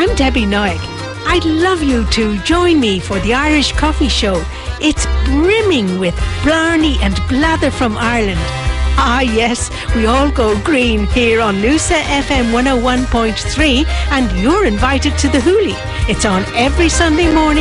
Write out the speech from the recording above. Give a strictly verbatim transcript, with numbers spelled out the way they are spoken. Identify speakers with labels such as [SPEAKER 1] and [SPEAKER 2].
[SPEAKER 1] I'm Debbie Noyek. I'd love you to join me for the Irish Coffee Show. It's brimming with blarney and blather from Ireland. Ah yes, we all go green here on Noosa F M one oh one point three, and you're invited to the Hoolie. It's on every Sunday morning